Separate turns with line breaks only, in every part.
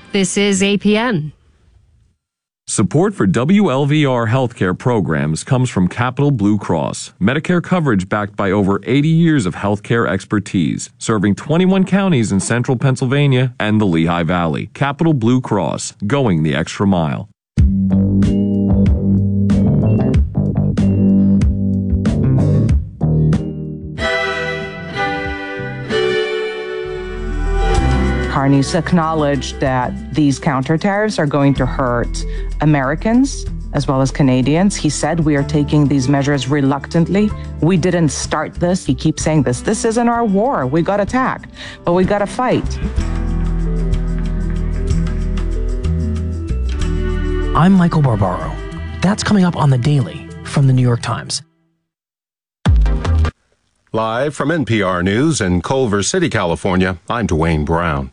This is APN.
Support for WLVR healthcare programs comes from Capital Blue Cross, Medicare coverage backed by over 80 years of healthcare expertise, serving 21 counties in central Pennsylvania and the Lehigh Valley. Capital Blue Cross, going the extra mile.
Carney's acknowledged that these counter tariffs are going to hurt Americans as well as Canadians. He said we are taking these measures reluctantly. We didn't start this. He keeps saying this. This isn't our war. We got attacked, but we got to fight.
I'm Michael Barbaro. That's coming up on The Daily from The New York Times.
Live from NPR News in Culver City, California, I'm Dwayne Brown.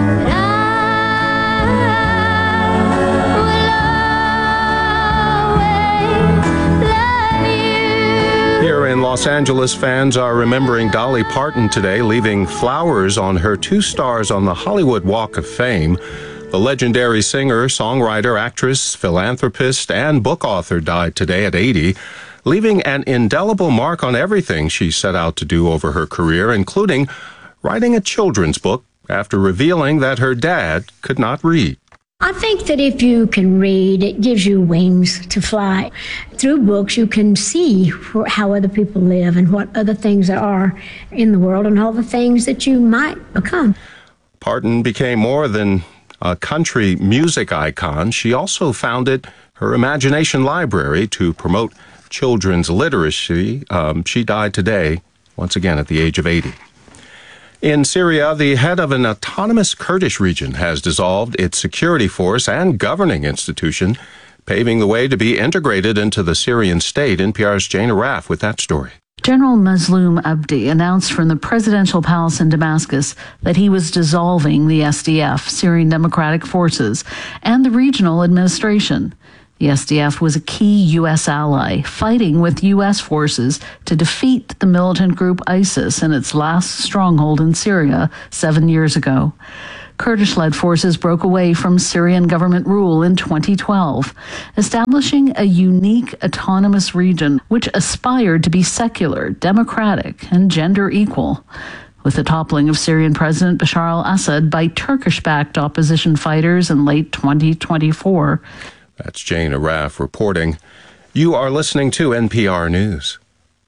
Here in Los Angeles, fans are remembering Dolly Parton today, leaving flowers on her 2 stars on the Hollywood Walk of Fame. The legendary singer, songwriter, actress, philanthropist, and book author died today at 80, leaving an indelible mark on everything she set out to do over her career, including writing a children's book after revealing that her dad could not read.
I think that if you can read, it gives you wings to fly. Through books, you can see how other people live and what other things there are in the world and all the things that you might become.
Parton became more than a country music icon. She also founded her Imagination Library to promote children's literacy. She died today, once again at the age of 80. In Syria, the head of an autonomous Kurdish region has dissolved its security force and governing institution, paving the way to be integrated into the Syrian state. NPR's Jane Arraf with that story.
General Mazloum Abdi announced from the presidential palace in Damascus that he was dissolving the SDF, Syrian Democratic Forces, and the regional administration. The SDF was a key U.S. ally, fighting with U.S. forces to defeat the militant group ISIS in its last stronghold in Syria 7 years ago. Kurdish-led forces broke away from Syrian government rule in 2012, establishing a unique autonomous region which aspired to be secular, democratic, and gender equal. With the toppling of Syrian President Bashar al-Assad by Turkish-backed opposition fighters in late 2024.
That's Jane Arraf reporting. You are listening to NPR News.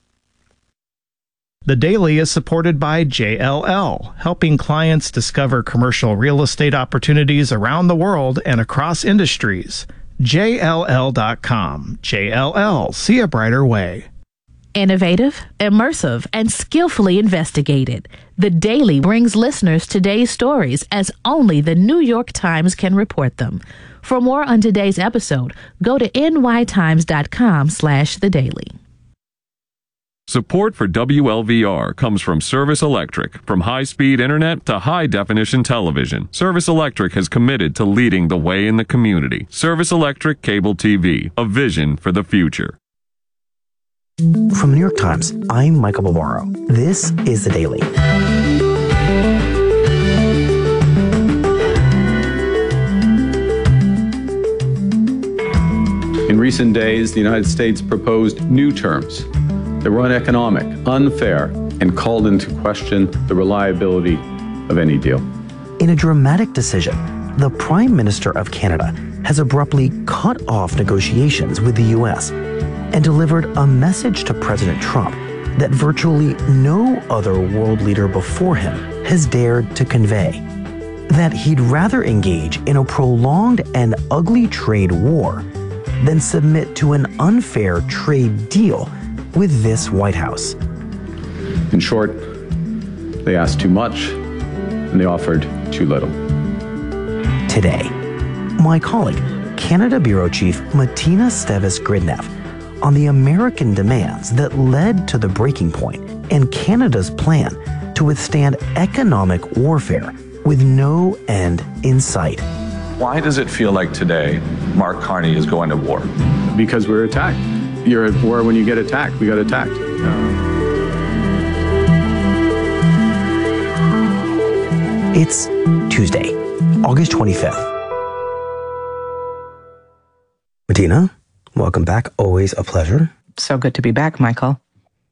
The Daily is supported by JLL, helping clients discover commercial real estate opportunities around the world and across industries. JLL.com. JLL, see a brighter way.
Innovative, immersive, and skillfully investigated. The Daily brings listeners today's stories as only the New York Times can report them. For more on today's episode, go to nytimes.com/The Daily.
Support for WLVR comes from Service Electric. From high-speed internet to high-definition television, Service Electric has committed to leading the way in the community. Service Electric Cable TV, a vision for the future.
From the New York Times, I'm Michael Barbaro. This is The Daily.
In recent days, the United States proposed new terms that were uneconomic, unfair, and called into question the reliability of any deal.
In a dramatic decision, the Prime Minister of Canada has abruptly cut off negotiations with the U.S. and delivered a message to President Trump that virtually no other world leader before him has dared to convey: that he'd rather engage in a prolonged and ugly trade war than submit to an unfair trade deal with this White House.
In short, they asked too much and they offered too little.
Today, my colleague, Canada Bureau Chief Martina Stevis-Gridneff, on the American demands that led to the breaking point and Canada's plan to withstand economic warfare with no end in sight.
Why does it feel like today Mark Carney is going to war?
Because we're attacked. You're at war when you get attacked. We got attacked.
It's Tuesday, August 25th. Martina, welcome back. Always a pleasure.
So good to be back, Michael.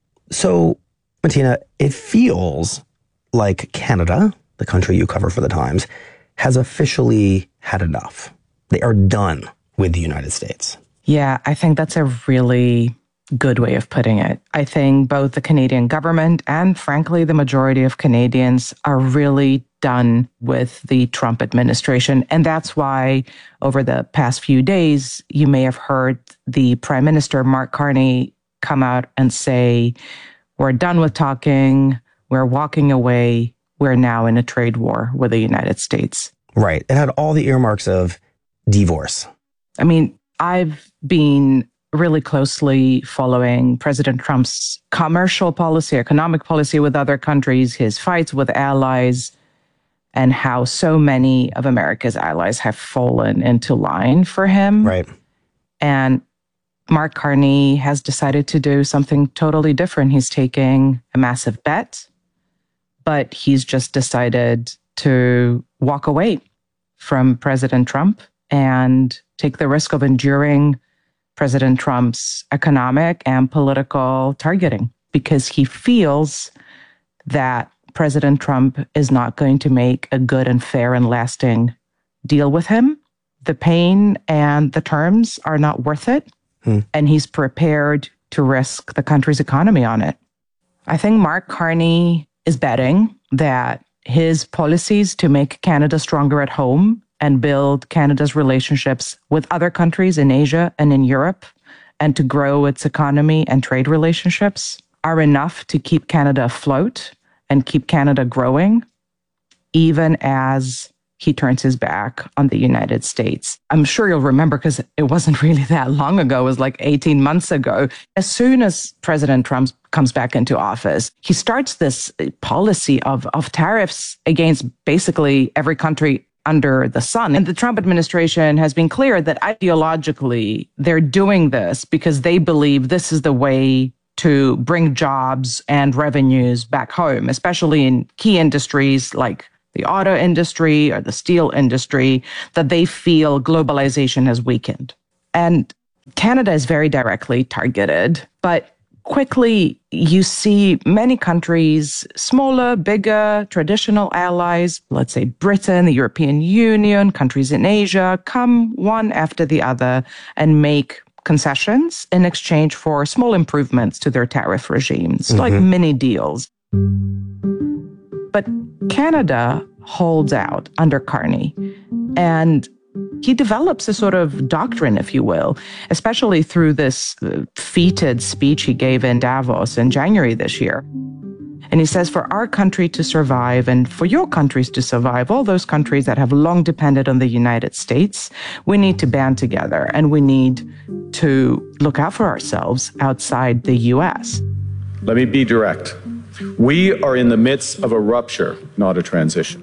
So, Martina, it feels like Canada, the country you cover for the Times, has officially had enough. They are done with the United States.
Yeah, I think that's a really good way of putting it. I think both the Canadian government and, frankly, the majority of Canadians are really done with the Trump administration. And that's why over the past few days, you may have heard the Prime Minister, Mark Carney, come out and say, we're done with talking, we're walking away, we're now in a trade war with the United States.
Right. It had all the earmarks of divorce.
I mean, I've been really closely following President Trump's commercial policy, economic policy with other countries, his fights with allies, and how so many of America's allies have fallen into line for him.
Right.
And Mark Carney has decided to do something totally different. He's taking a massive bet, but he's just decided to walk away from President Trump and take the risk of enduring President Trump's economic and political targeting because he feels that President Trump is not going to make a good and fair and lasting deal with him. The pain and the terms are not worth it. And he's prepared to risk the country's economy on it. I think Mark Carney is betting that his policies to make Canada stronger at home and build Canada's relationships with other countries in Asia and in Europe and to grow its economy and trade relationships are enough to keep Canada afloat and keep Canada growing, even as he turns his back on the United States. I'm sure you'll remember because it wasn't really that long ago. It was like 18 months ago. As soon as President Trump comes back into office, he starts this policy of tariffs against basically every country under the sun. And the Trump administration has been clear that ideologically, they're doing this because they believe this is the way to bring jobs and revenues back home, especially in key industries like the auto industry or the steel industry, that they feel globalization has weakened. And Canada is very directly targeted, but quickly you see many countries, smaller, bigger, traditional allies, let's say Britain, the European Union, countries in Asia, come one after the other and make concessions in exchange for small improvements to their tariff regimes, like mini deals. But Canada holds out under Carney, and he develops a sort of doctrine, if you will, especially through this feted speech he gave in Davos in January this year. And he says, for our country to survive and for your countries to survive, all those countries that have long depended on the United States, we need to band together and we need to look out for ourselves outside the U.S.
Let me be direct. We are in the midst of a rupture, not a transition.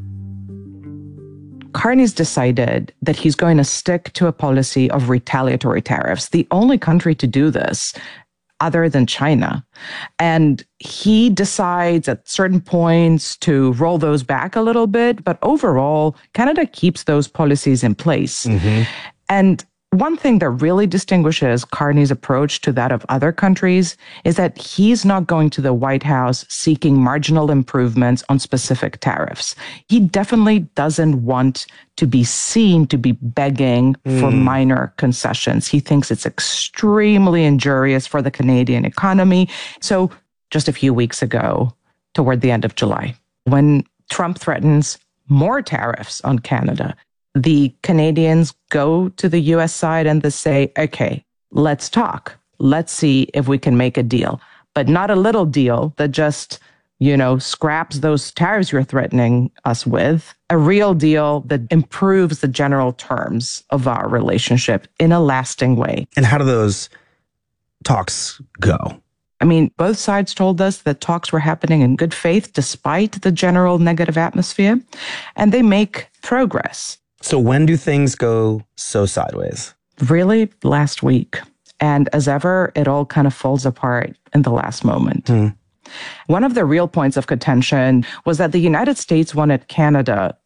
Carney's decided that he's going to stick to a policy of retaliatory tariffs, the only country to do this other than China. And he decides at certain points to roll those back a little bit, but overall, Canada keeps those policies in place. And one thing that really distinguishes Carney's approach to that of other countries is that he's not going to the White House seeking marginal improvements on specific tariffs. He definitely doesn't want to be seen to be begging for minor concessions. He thinks it's extremely injurious for the Canadian economy. So just a few weeks ago, toward the end of July, when Trump threatens more tariffs on Canada, the Canadians go to the U.S. side and they say, okay, let's talk. Let's see if we can make a deal. But not a little deal that just, scraps those tariffs you're threatening us with. A real deal that improves the general terms of our relationship in a lasting way.
And how do those talks go?
I mean, both sides told us that talks were happening in good faith despite the general negative atmosphere, and they make progress.
So when do things go so sideways?
Really, last week. And as ever, it all kind of falls apart in the last moment. One of the real points of contention was that the United States wanted Canada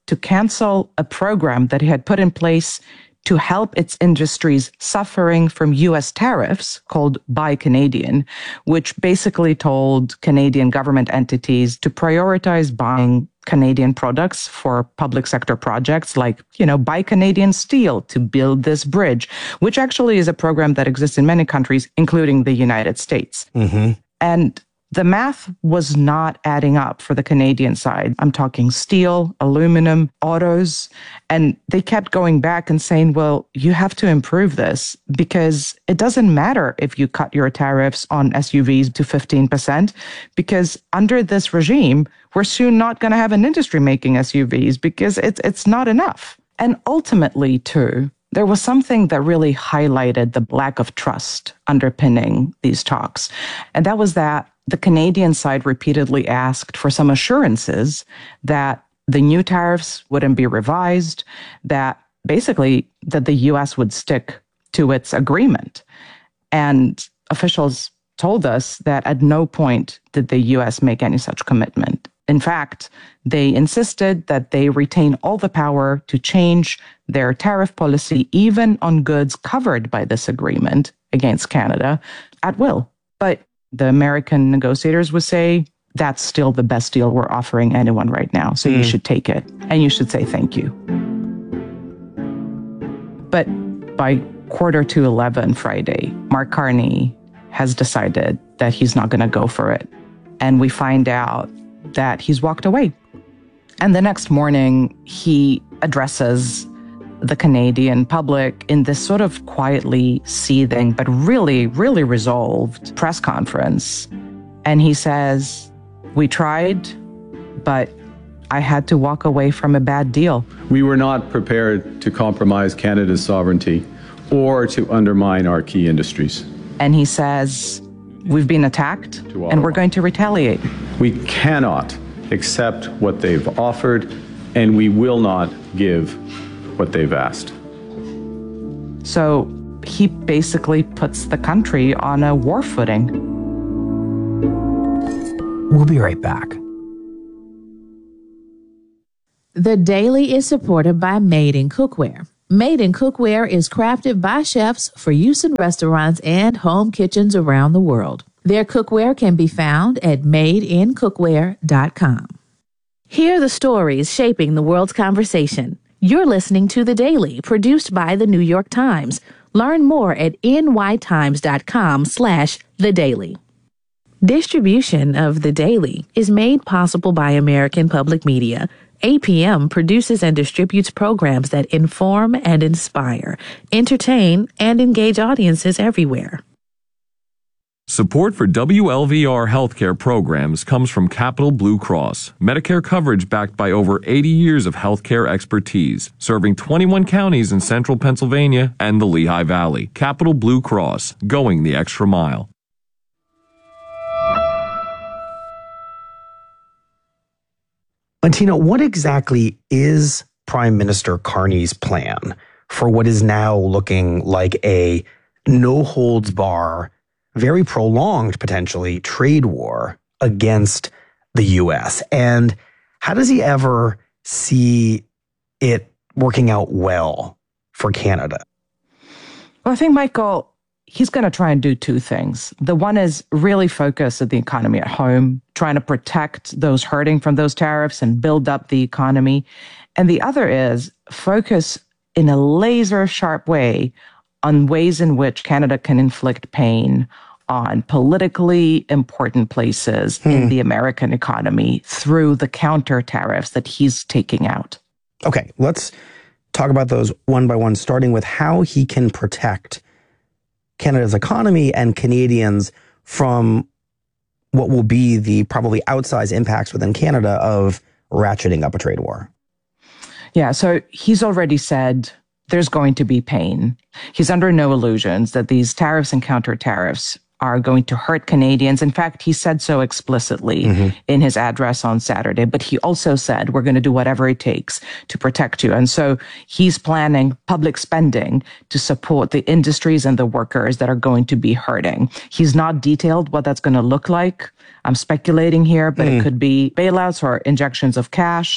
to cancel a program that he had put in place to help its industries suffering from U.S. tariffs called Buy Canadian, which basically told Canadian government entities to prioritize buying Canadian products for public sector projects like, buy Canadian steel to build this bridge, which actually is a program that exists in many countries, including the United States. Mm-hmm. And the math was not adding up for the Canadian side. I'm talking steel, aluminum, autos. And they kept going back and saying, well, you have to improve this because it doesn't matter if you cut your tariffs on SUVs to 15%, because under this regime, we're soon not going to have an industry making SUVs because it's not enough. And ultimately, too, there was something that really highlighted the lack of trust underpinning these talks. And that was that the Canadian side repeatedly asked for some assurances that the new tariffs wouldn't be revised, that basically that the U.S. would stick to its agreement. And officials told us that at no point did the U.S. make any such commitment. In fact, they insisted that they retain all the power to change their tariff policy, even on goods covered by this agreement against Canada, at will. But the American negotiators would say, that's still the best deal we're offering anyone right now, so you should take it, and you should say thank you. But by 11:15 Friday, Mark Carney has decided that he's not going to go for it. And we find out that he's walked away. And the next morning, he addresses the Canadian public in this sort of quietly seething, but really, really resolved press conference. And he says, we tried, but I had to walk away from a bad deal.
We were not prepared to compromise Canada's sovereignty or to undermine our key industries.
And he says, we've been attacked and we're going to retaliate.
We cannot accept what they've offered, and we will not give what they've asked.
So he basically puts the country on a war footing.
We'll be right back.
The Daily is supported by Made in Cookware. Made in Cookware is crafted by chefs for use in restaurants and home kitchens around the world. Their cookware can be found at madeincookware.com. Hear the stories shaping the world's conversation. You're listening to The Daily, produced by The New York Times. Learn more at nytimes.com/The Daily. Distribution of The Daily is made possible by American Public Media. APM produces and distributes programs that inform and inspire, entertain, and engage audiences everywhere.
Support for WLVR healthcare programs comes from Capital Blue Cross, Medicare coverage backed by over 80 years of healthcare expertise, serving 21 counties in central Pennsylvania and the Lehigh Valley. Capital Blue Cross, going the extra mile.
Martina, what exactly is Prime Minister Carney's plan for what is now looking like a no-holds-bar, very prolonged, potentially, trade war against the U.S.? And how does he ever see it working out well for Canada?
Well, I think, Michael, he's going to try and do two things. The one is really focus on the economy at home, trying to protect those hurting from those tariffs and build up the economy. And the other is focus in a laser-sharp way on ways in which Canada can inflict pain on politically important places in the American economy through the counter tariffs that he's taking out.
Okay, let's talk about those one by one, starting with how he can protect Canada's economy and Canadians from what will be the probably outsized impacts within Canada of ratcheting up a trade war.
Yeah, so he's already said there's going to be pain. He's under no illusions that these tariffs and counter tariffs are going to hurt Canadians. In fact, he said so explicitly in his address on Saturday, but he also said, we're going to do whatever it takes to protect you. And so he's planning public spending to support the industries and the workers that are going to be hurting. He's not detailed what that's going to look like. I'm speculating here, but it could be bailouts or injections of cash,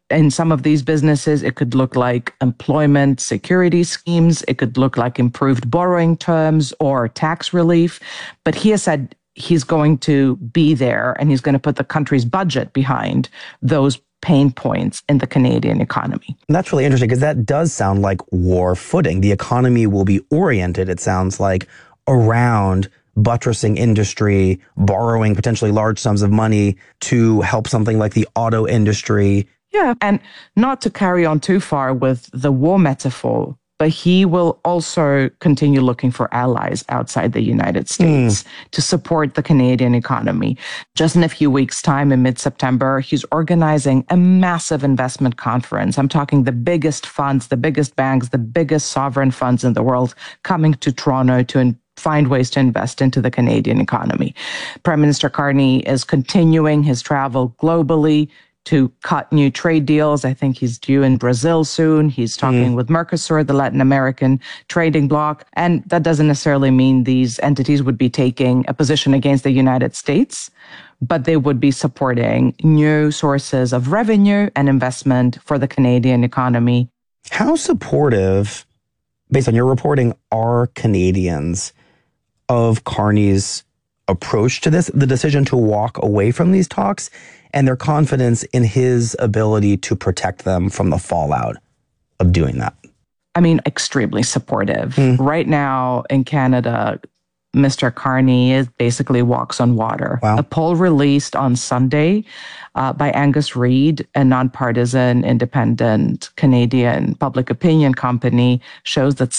In some of these businesses, it could look like employment security schemes. It could look like improved borrowing terms or tax relief. But he has said he's going to be there and he's going to put the country's budget behind those pain points in the Canadian economy.
And that's really interesting because that does sound like war footing. The economy will be oriented, it sounds like, around buttressing industry, borrowing potentially large sums of money to help something like the auto industry.
Yeah, and not to carry on too far with the war metaphor, but he will also continue looking for allies outside the United States to support the Canadian economy. Just in a few weeks' time, in mid-September, he's organizing a massive investment conference. I'm talking the biggest funds, the biggest banks, the biggest sovereign funds in the world coming to Toronto to find ways to invest into the Canadian economy. Prime Minister Carney is continuing his travel globally to cut new trade deals. I think he's due in Brazil soon. He's talking with Mercosur, the Latin American trading bloc. And that doesn't necessarily mean these entities would be taking a position against the United States, but they would be supporting new sources of revenue and investment for the Canadian economy.
How supportive, based on your reporting, are Canadians of Carney's approach to this, the decision to walk away from these talks, and their confidence in his ability to protect them from the fallout of doing that?
I mean, extremely supportive. Right now in Canada, Mr. Carney basically walks on water.
Wow.
A poll released on Sunday by Angus Reid, a nonpartisan, independent Canadian public opinion company, shows that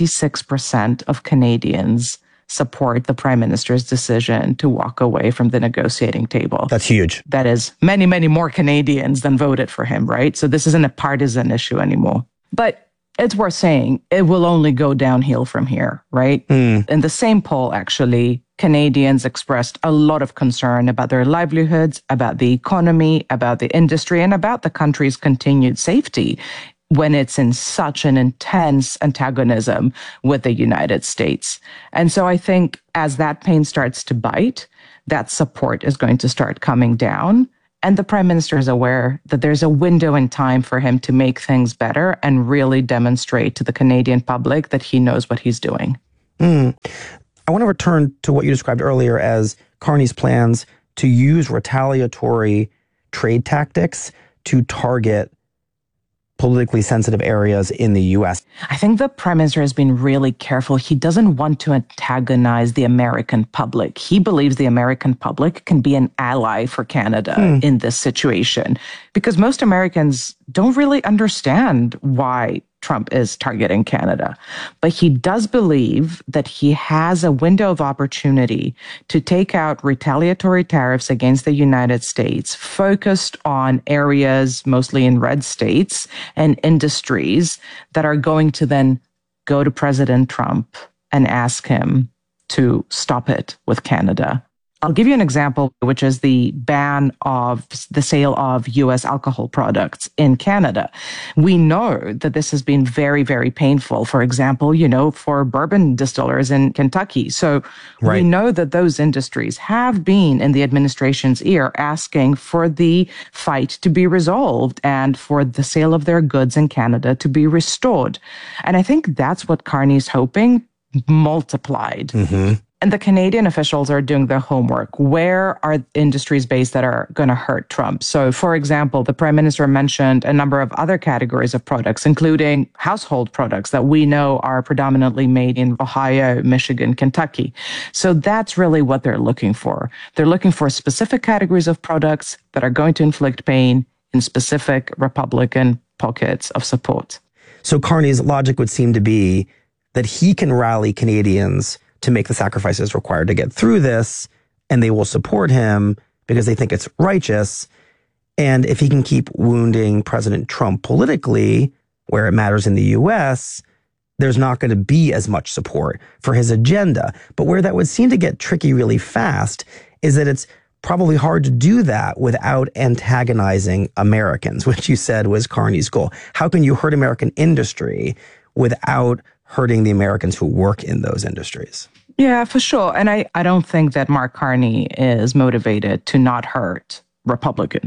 76% of Canadians support the Prime Minister's decision to walk away from the negotiating table.
That's huge.
That is many, many more Canadians than voted for him, right? So this isn't a partisan issue anymore. But it's worth saying it will only go downhill from here, right? In the same poll, actually, Canadians expressed a lot of concern about their livelihoods, about the economy, about the industry, and about the country's continued safety when it's in such an intense antagonism with the United States. And so I think as that pain starts to bite, that support is going to start coming down. And the Prime Minister is aware that there's a window in time for him to make things better and really demonstrate to the Canadian public that he knows what he's doing.
I want to return to what you described earlier as Carney's plans to use retaliatory trade tactics to target politically sensitive areas in the U.S.
I think the Prime Minister has been really careful. He doesn't want to antagonize the American public. He believes the American public can be an ally for Canada in this situation because most Americans don't really understand why Trump is targeting Canada. But he does believe that he has a window of opportunity to take out retaliatory tariffs against the United States, focused on areas mostly in red states and industries that are going to then go to President Trump and ask him to stop it with Canada. I'll give you an example, which is the ban of the sale of U.S. alcohol products in Canada. We know that this has been very, very painful, for example, for bourbon distillers in Kentucky. So we know that those industries have been in the administration's ear asking for the fight to be resolved and for the sale of their goods in Canada to be restored. And I think that's what Carney's hoping multiplied. And the Canadian officials are doing their homework. Where are industries based that are going to hurt Trump? So, for example, the Prime Minister mentioned a number of other categories of products, including household products that we know are predominantly made in Ohio, Michigan, Kentucky. So that's really what they're looking for. They're looking for specific categories of products that are going to inflict pain in specific Republican pockets of support.
So Carney's logic would seem to be that he can rally Canadians to make the sacrifices required to get through this, and they will support him because they think it's righteous. And if he can keep wounding President Trump politically, where it matters in the U.S., there's not going to be as much support for his agenda. But where that would seem to get tricky really fast is that it's probably hard to do that without antagonizing Americans, which you said was Carney's goal. How can you hurt American industry without hurting the Americans who work in those industries?
Yeah, for sure. And I don't think that Mark Carney is motivated to not hurt Republicans.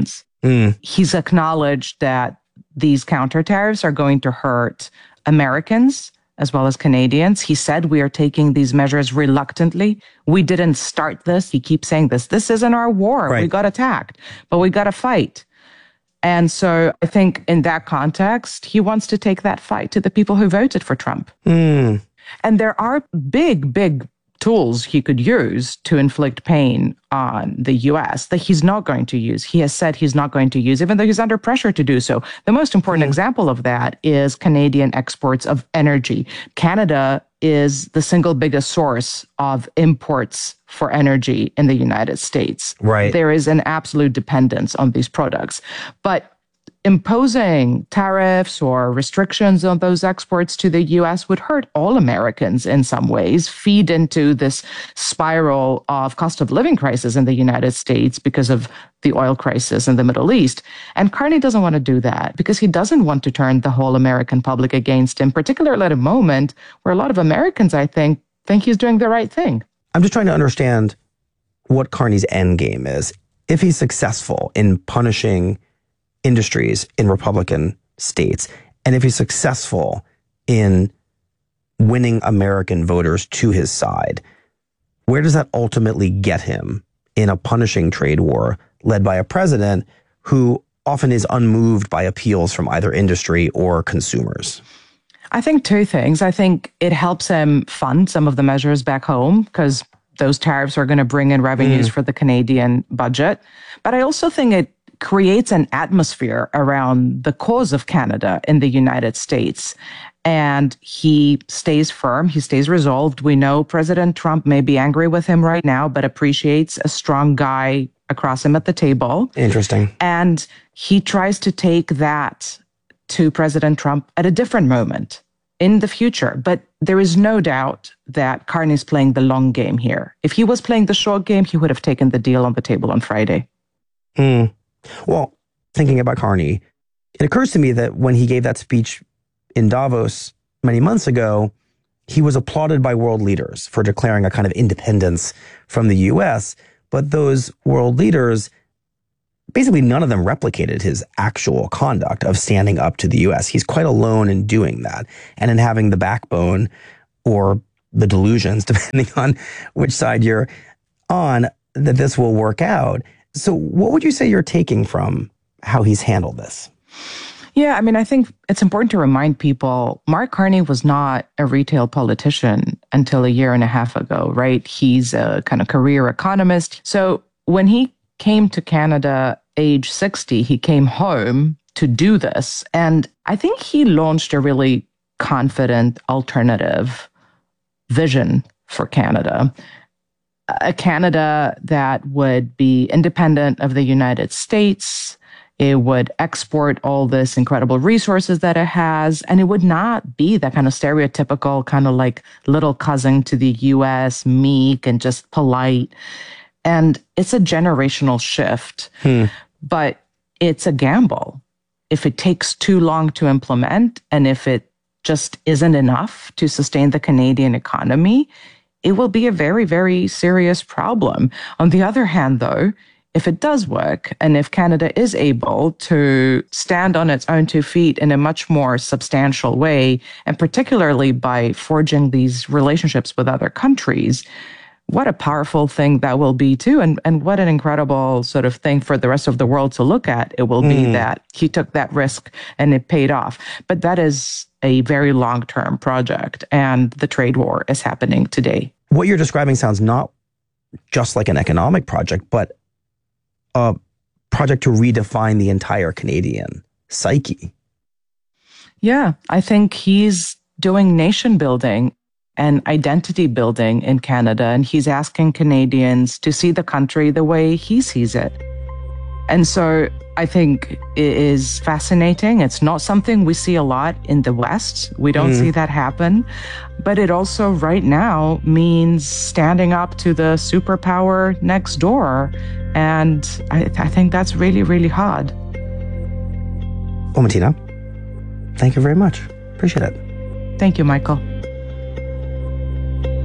He's acknowledged that these counter tariffs are going to hurt Americans as well as Canadians. He said we are taking these measures reluctantly. We didn't start this. He keeps saying this. This isn't our war.
Right.
We got attacked, but we got to fight. And so I think in that context, he wants to take that fight to the people who voted for Trump. And there are big tools he could use to inflict pain on the U.S. that he's not going to use. He has said he's not going to use, even though he's under pressure to do so. The most important example of that is Canadian exports of energy. Canada is the single biggest source of imports for energy in the United States.
Right.
There is an absolute dependence on these products. But imposing tariffs or restrictions on those exports to the U.S. would hurt all Americans in some ways, feed into this spiral of cost of living crisis in the United States because of the oil crisis in the Middle East. And Carney doesn't want to do that because he doesn't want to turn the whole American public against him, particularly at a moment where a lot of Americans, I think he's doing the right thing.
I'm just trying to understand what Carney's end game is. If he's successful in punishing industries in Republican states, and if he's successful in winning American voters to his side, where does that ultimately get him in a punishing trade war led by a president who often is unmoved by appeals from either industry or consumers?
I think two things. I think it helps him fund some of the measures back home because those tariffs are going to bring in revenues for the Canadian budget. But I also think it creates an atmosphere around the cause of Canada in the United States. And he stays firm. He stays resolved. We know President Trump may be angry with him right now, but appreciates a strong guy across him at the table.
Interesting.
And he tries to take that to President Trump at a different moment in the future. But there is no doubt that Carney's playing the long game here. If he was playing the short game, he would have taken the deal on the table on Friday.
Well, thinking about Carney, it occurs to me that when he gave that speech in Davos many months ago, he was applauded by world leaders for declaring a kind of independence from the U.S., but those world leaders, basically none of them replicated his actual conduct of standing up to the U.S. He's quite alone in doing that and in having the backbone or the delusions, depending on which side you're on, that this will work out. So what would you say you're taking from how he's handled this?
Yeah, I mean, I think it's important to remind people, Mark Carney was not a retail politician until a year and a half ago, right? He's a kind of career economist. So when he came to Canada age 60, he came home to do this. And I think he launched a really confident alternative vision for Canada. A Canada that would be independent of the United States. It would export all this incredible resources that it has, and it would not be that kind of stereotypical kind of like little cousin to the U.S., meek and just polite. And it's a generational shift, but it's a gamble. If it takes too long to implement, and if it just isn't enough to sustain the Canadian economy, it will be a very, very serious problem. On the other hand, though, if it does work, and if Canada is able to stand on its own 2 feet in a much more substantial way, and particularly by forging these relationships with other countries, what a powerful thing that will be too. And what an incredible sort of thing for the rest of the world to look at. It will be that he took that risk and it paid off. But that is a very long-term project, and the trade war is happening today.
What you're describing sounds not just like an economic project, but a project to redefine the entire Canadian psyche.
Yeah, I think he's doing nation building and identity building in Canada, and he's asking Canadians to see the country the way he sees it. And so I think it is fascinating. It's not something we see a lot in the West. We don't see that happen. But it also right now means standing up to the superpower next door. And I think that's really, really hard.
Well, Martina, thank you very much. Appreciate it.
Thank you, Michael.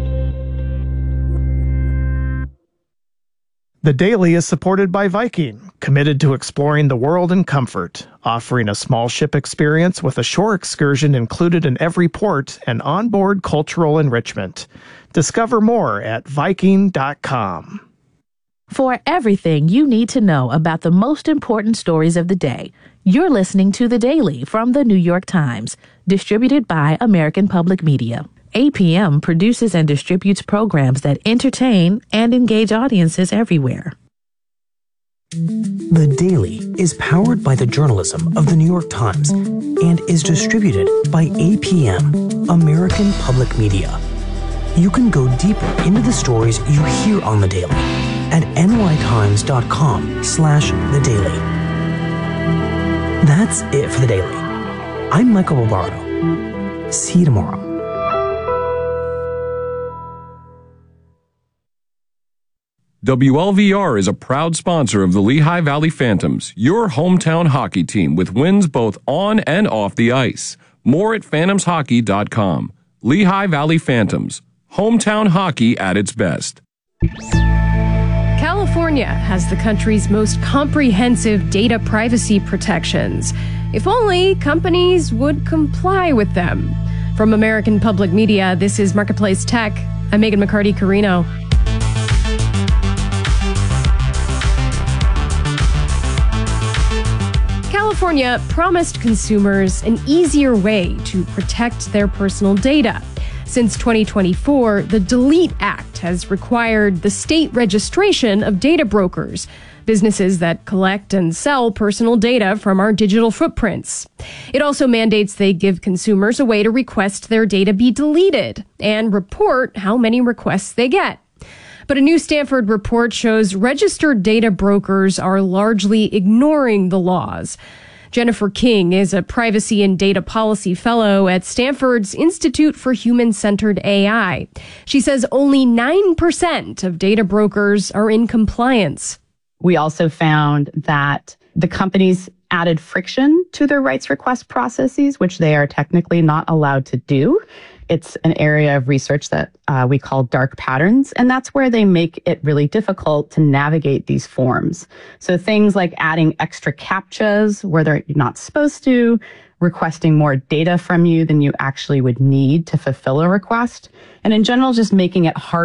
The Daily is supported by Viking, committed to exploring the world in comfort, offering a small ship experience with a shore excursion included in every port and onboard cultural enrichment. Discover more at Viking.com.
For everything you need to know about the most important stories of the day, you're listening to The Daily from The New York Times, distributed by American Public Media. APM produces and distributes programs that entertain and engage audiences everywhere.
The Daily is powered by the journalism of The New York Times and is distributed by APM, American Public Media. You can go deeper into the stories you hear on The Daily at nytimes.com/The Daily. That's it for The Daily. I'm Michael Barbaro. See you tomorrow.
WLVR is a proud sponsor of the Lehigh Valley Phantoms, your hometown hockey team with wins both on and off the ice. More at phantomshockey.com. Lehigh Valley Phantoms, hometown hockey at its best.
California has the country's most comprehensive data privacy protections. If only companies would comply with them. From American Public Media, this is Marketplace Tech. I'm Megan McCarty-Carino. California promised consumers an easier way to protect their personal data. Since 2024, the DELETE Act has required the state registration of data brokers, businesses that collect and sell personal data from our digital footprints. It also mandates they give consumers a way to request their data be deleted and report how many requests they get. But a new Stanford report shows registered data brokers are largely ignoring the laws. Jennifer King is a privacy and data policy fellow at Stanford's Institute for Human-Centered AI. She says only 9% of data brokers are in compliance.
We also found that the companies added friction to their rights request processes, which they are technically not allowed to do. It's an area of research that we call dark patterns, and that's where they make it really difficult to navigate these forms. So things like adding extra CAPTCHAs where they're not supposed to, requesting more data from you than you actually would need to fulfill a request, and in general, just making it hard